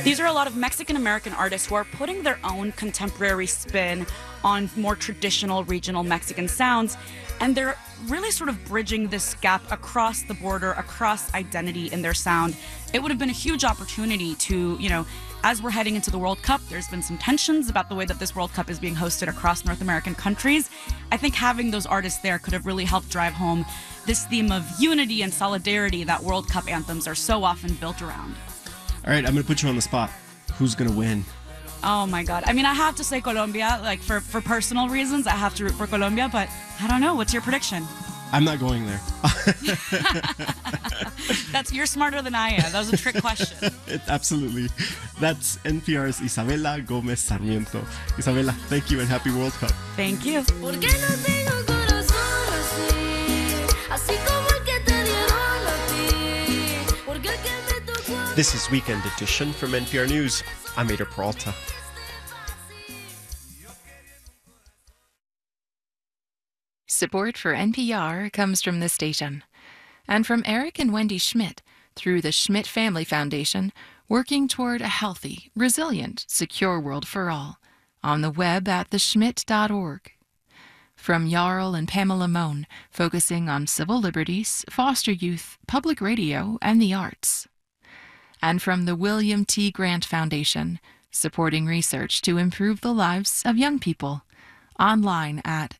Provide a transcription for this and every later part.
These are a lot of Mexican-American artists who are putting their own contemporary spin on more traditional regional Mexican sounds, and they're really sort of bridging this gap across the border, across identity in their sound. It would have been a huge opportunity to, as we're heading into the World Cup, there's been some tensions about the way that this World Cup is being hosted across North American countries. I think having those artists there could have really helped drive home this theme of unity and solidarity that World Cup anthems are so often built around. All right, I'm going to put you on the spot. Who's going to win? Oh my God. I mean, I have to say Colombia, like for personal reasons, I have to root for Colombia, but I don't know. What's your prediction? I'm not going there. You're smarter than I am. That was a trick question. Absolutely. That's NPR's Isabela Gomez Sarmiento. Isabela, thank you and happy World Cup. Thank you. This is Weekend Edition from NPR News. I'm Ada Peralta. Support for NPR comes from this station and from Eric and Wendy Schmidt through the Schmidt Family Foundation, working toward a healthy, resilient, secure world for all on the web at theschmidt.org. From Jarl and Pamela Mohn, focusing on civil liberties, foster youth, public radio, and the arts. And from the William T. Grant Foundation, supporting research to improve the lives of young people. Online at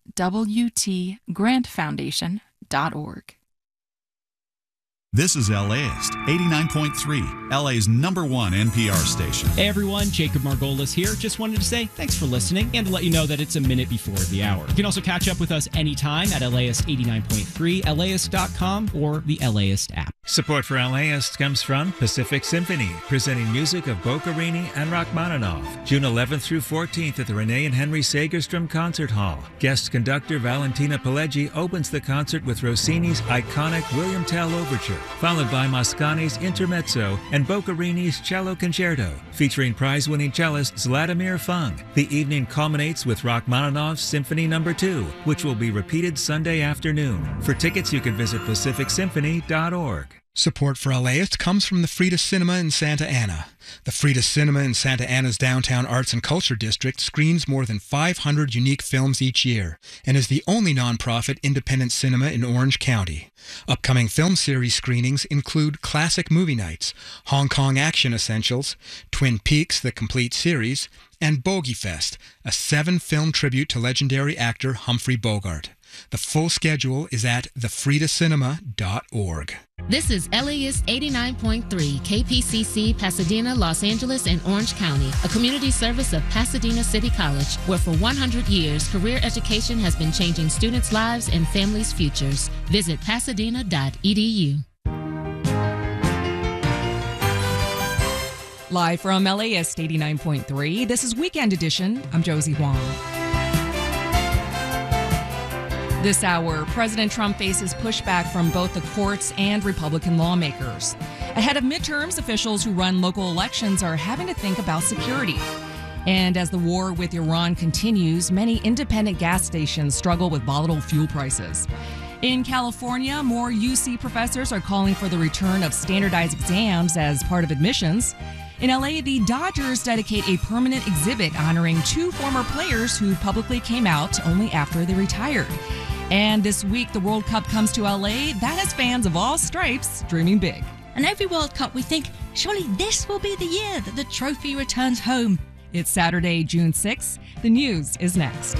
wtgrantfoundation.org. This is LAist 89.3, LA's #1 NPR station. Hey everyone, Jacob Margolis here. Just wanted to say thanks for listening and to let you know that it's a minute before the hour. You can also catch up with us anytime at LAist 89.3, LAist.com, or the LAist app. Support for LAist comes from Pacific Symphony, presenting music of Boccherini and Rachmaninoff, June 11th through 14th at the Renee and Henry Sagerstrom Concert Hall. Guest conductor Valentina Pileggi opens the concert with Rossini's iconic William Tell Overture, followed by Mascagni's Intermezzo and Boccherini's Cello Concerto, featuring prize-winning cellist Vladimir Fung. The evening culminates with Rachmaninoff's Symphony No. 2, which will be repeated Sunday afternoon. For tickets, you can visit pacificsymphony.org. Support for LAist comes from the Frida Cinema in Santa Ana. The Frida Cinema in Santa Ana's downtown arts and culture district screens more than 500 unique films each year and is the only nonprofit independent cinema in Orange County. Upcoming film series screenings include Classic Movie Nights, Hong Kong Action Essentials, Twin Peaks: The Complete Series, and Bogey Fest, a 7-film tribute to legendary actor Humphrey Bogart. The full schedule is at thefridacinema.org. This is LAist 89.3 KPCC, Pasadena, Los Angeles, and Orange County, a community service of Pasadena City College, where for 100 years, career education has been changing students' lives and families' futures. Visit pasadena.edu. Live from LAist 89.3, this is Weekend Edition. I'm Josie Huang. This hour, President Trump faces pushback from both the courts and Republican lawmakers. Ahead of midterms, officials who run local elections are having to think about security. And as the war with Iran continues, many independent gas stations struggle with volatile fuel prices. In California, more UC professors are calling for the return of standardized exams as part of admissions. In LA, the Dodgers dedicate a permanent exhibit honoring 2 former players who publicly came out only after they retired. And this week, the World Cup comes to LA. That has fans of all stripes dreaming big. And every World Cup, we think, surely this will be the year that the trophy returns home. It's Saturday, June 6th. The news is next.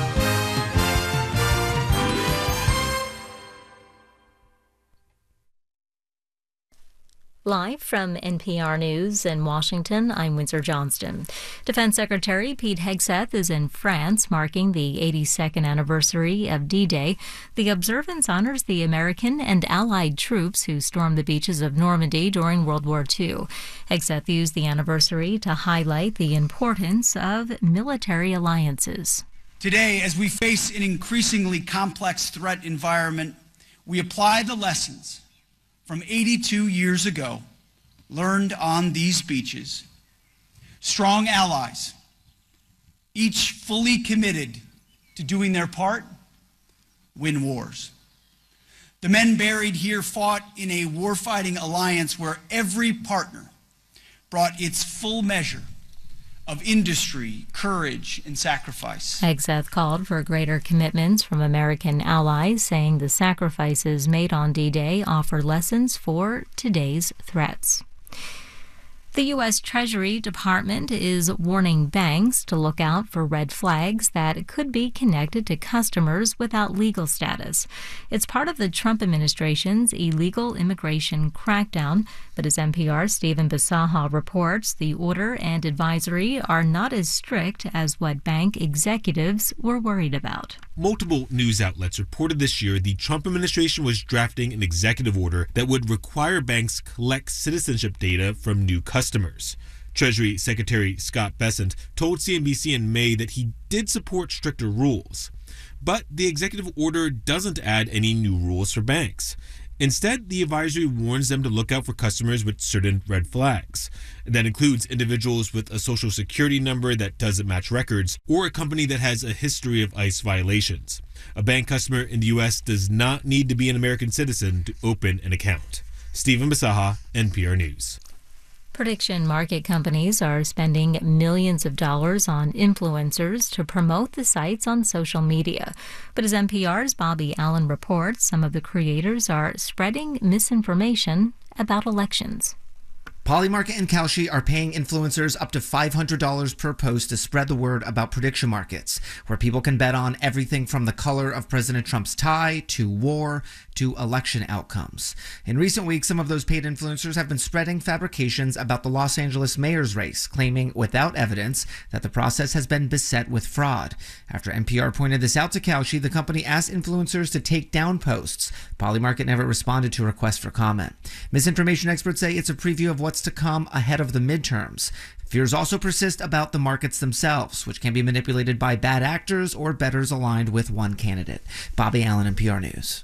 Live from NPR News in Washington, I'm Windsor Johnston. Defense Secretary Pete Hegseth is in France, marking the 82nd anniversary of D-Day. The observance honors the American and Allied troops who stormed the beaches of Normandy during World War II. Hegseth used the anniversary to highlight the importance of military alliances. Today, as we face an increasingly complex threat environment, we apply the lessons from 82 years ago, learned on these beaches. Strong allies, each fully committed to doing their part, win wars. The men buried here fought in a warfighting alliance where every partner brought its full measure of industry, courage, and sacrifice. Hegseth called for greater commitments from American allies, saying the sacrifices made on D-Day offer lessons for today's threats. The U.S. Treasury Department is warning banks to look out for red flags that could be connected to customers without legal status. It's part of the Trump administration's illegal immigration crackdown, but as NPR's Stephen Bisaha reports, the order and advisory are not as strict as what bank executives were worried about. Multiple news outlets reported this year the Trump administration was drafting an executive order that would require banks collect citizenship data from new customers. Treasury Secretary Scott Bessent told CNBC in May that he did support stricter rules. But the executive order doesn't add any new rules for banks. Instead, the advisory warns them to look out for customers with certain red flags. That includes individuals with a social security number that doesn't match records or a company that has a history of ICE violations. A bank customer in the U.S. does not need to be an American citizen to open an account. Stephen Bisaha, NPR News. Prediction market companies are spending millions of dollars on influencers to promote the sites on social media. But as NPR's Bobby Allen reports, some of the creators are spreading misinformation about elections. Polymarket and Kalshi are paying influencers up to $500 per post to spread the word about prediction markets, where people can bet on everything from the color of President Trump's tie to war to election outcomes. In recent weeks, some of those paid influencers have been spreading fabrications about the Los Angeles mayor's race, claiming without evidence that the process has been beset with fraud. After NPR pointed this out to Kalshi, the company asked influencers to take down posts. Polymarket never responded to requests for comment. Misinformation experts say it's a preview of what's to come ahead of the midterms. Fears also persist about the markets themselves, which can be manipulated by bad actors or bettors aligned with one candidate. Bobby Allen, NPR News.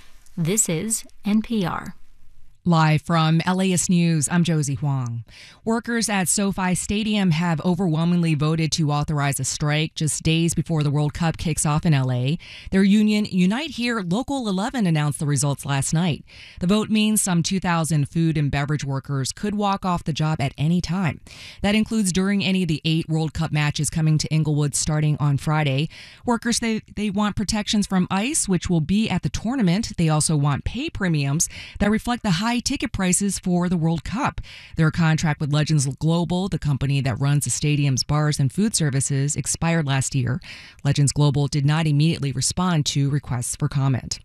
This is NPR. Live from LAist News, I'm Josie Huang. Workers at SoFi Stadium have overwhelmingly voted to authorize a strike just days before the World Cup kicks off in LA. Their union, Unite Here Local 11, announced the results last night. The vote means some 2,000 food and beverage workers could walk off the job at any time. That includes during any of the 8 World Cup matches coming to Inglewood starting on Friday. Workers, they want protections from ICE, which will be at the tournament. They also want pay premiums that reflect the high ticket prices for the World Cup. Their contract with Legends Global, the company that runs the stadium's bars and food services, expired last year. Legends Global did not immediately respond to requests for comment.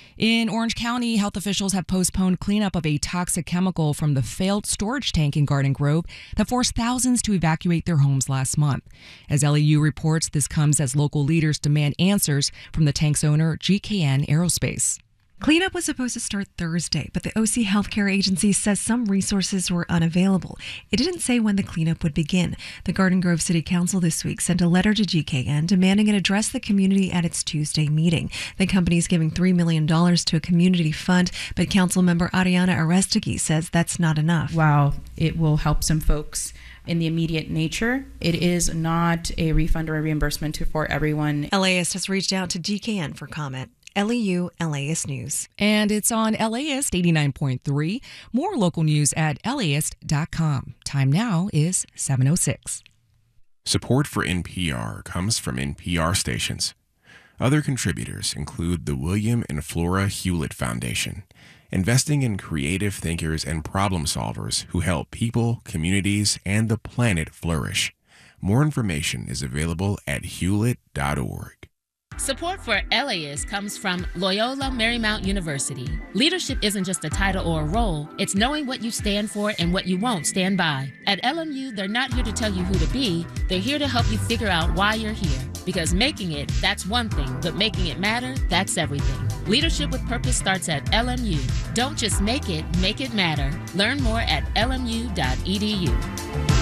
In Orange County, health officials have postponed cleanup of a toxic chemical from the failed storage tank in Garden Grove that forced thousands to evacuate their homes last month. As LEU reports, this comes as local leaders demand answers from the tank's owner, GKN Aerospace. Cleanup was supposed to start Thursday, but the OC Healthcare Agency says some resources were unavailable. It didn't say when the cleanup would begin. The Garden Grove City Council this week sent a letter to GKN demanding it address the community at its Tuesday meeting. The company is giving $3 million to a community fund, but council member Ariana Arestegui says that's not enough. While it will help some folks in the immediate nature, it is not a refund or a reimbursement for everyone. LAist has reached out to GKN for comment. LEU, LAist News. And it's on LAist 89.3. More local news at LAist.com. Time now is 7:06. Support for NPR comes from NPR stations. Other contributors include the William and Flora Hewlett Foundation, investing in creative thinkers and problem solvers who help people, communities, and the planet flourish. More information is available at hewlett.org. Support for LAist comes from Loyola Marymount University. Leadership isn't just a title or a role, it's knowing what you stand for and what you won't stand by. At LMU, they're not here to tell you who to be, they're here to help you figure out why you're here. Because making it, that's one thing, but making it matter, that's everything. Leadership with purpose starts at LMU. Don't just make it matter. Learn more at lmu.edu.